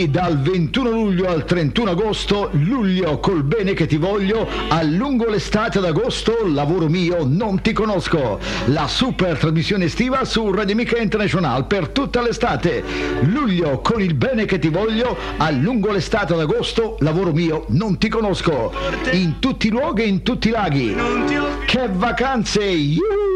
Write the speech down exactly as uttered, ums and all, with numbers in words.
Sì, dal ventuno luglio al trentuno agosto, luglio col bene che ti voglio, a lungo l'estate ad agosto, lavoro mio, non ti conosco. La super trasmissione estiva su Radio Amica International per tutta l'estate. Luglio con il bene che ti voglio, a lungo l'estate ad agosto, lavoro mio, non ti conosco. In tutti i luoghi e in tutti i laghi. Che vacanze! Yuhu!